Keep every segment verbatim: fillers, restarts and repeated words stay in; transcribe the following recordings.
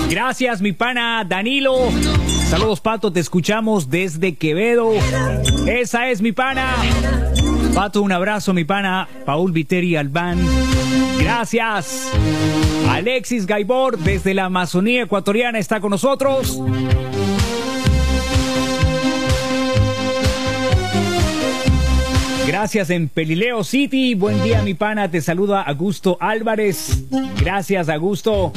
Gracias, mi pana Danilo. Saludos, Pato, te escuchamos desde Quevedo. Esa es mi pana. Pato, un abrazo, mi pana. Paul Viteri Albán. Gracias. Alexis Gaibor, desde la Amazonía ecuatoriana, está con nosotros. Gracias en Pelileo City. Buen día, mi pana. Te saluda Augusto Álvarez. Gracias, Augusto.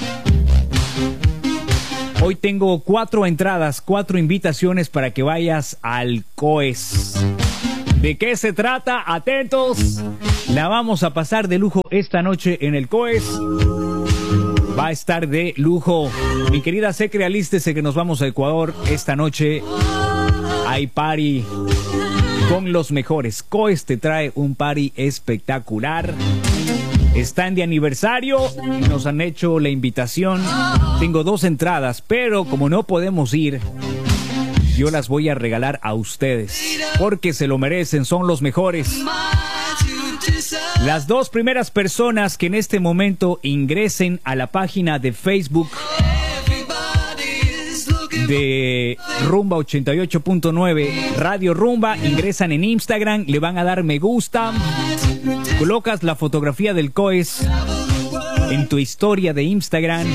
Hoy tengo cuatro entradas, cuatro invitaciones para que vayas al COES. ¿De qué se trata? Atentos. La vamos a pasar de lujo esta noche en el COES. Va a estar de lujo. Mi querida Secre, alístese que nos vamos a Ecuador esta noche. Hay party con los mejores. COES te trae un party espectacular. Están de aniversario y nos han hecho la invitación. Tengo dos entradas, pero como no podemos ir, yo las voy a regalar a ustedes, porque se lo merecen, son los mejores. Las dos primeras personas que en este momento ingresen a la página de Facebook de Rumba ochenta y ocho punto nueve, Radio Rumba, ingresan en Instagram, le van a dar me gusta, colocas la fotografía del COES en tu historia de Instagram,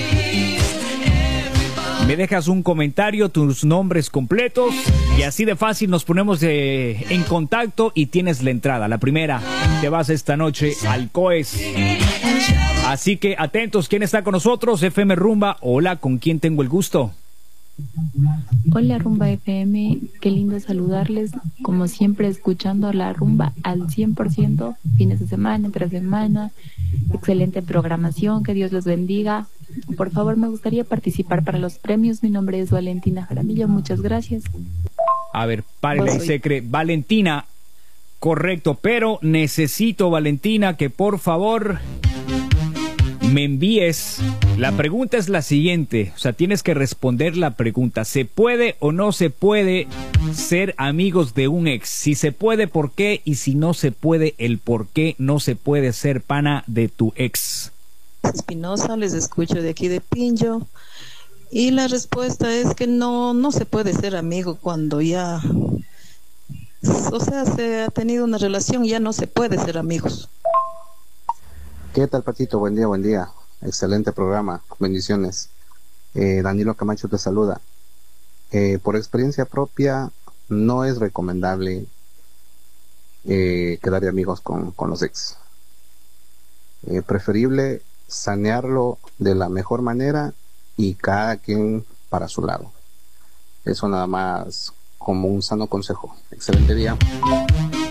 me dejas un comentario, tus nombres completos, y así de fácil nos ponemos eh, en contacto y tienes la entrada. La primera, te vas esta noche al COES. Así que atentos, ¿quién está con nosotros? F M Rumba, hola, ¿con quién tengo el gusto? Hola Rumba F M, qué lindo saludarles, como siempre escuchando la rumba al cien por ciento, fines de semana, entre semana, excelente programación, que Dios los bendiga. Por favor, me gustaría participar para los premios. Mi nombre es Valentina Jaramillo, muchas gracias. A ver, párele, Secre. Valentina, correcto, pero necesito, Valentina, que por favor me envíes. La pregunta es la siguiente, o sea, tienes que responder la pregunta. ¿Se puede o no se puede ser amigos de un ex? Si se puede, ¿por qué? Y si no se puede, el por qué no se puede ser pana de tu ex. Espinosa, les escucho de aquí de Pinjo, y la respuesta es que no, no se puede ser amigo cuando ya, o sea, se ha tenido una relación, ya no se puede ser amigos. ¿Qué tal, Patito? Buen día, buen día. Excelente programa. Bendiciones. Eh, Danilo Camacho te saluda. Eh, por experiencia propia, no es recomendable eh, quedar de amigos con, con los ex. Eh, preferible sanearlo de la mejor manera y cada quien para su lado. Eso nada más como un sano consejo. Excelente día.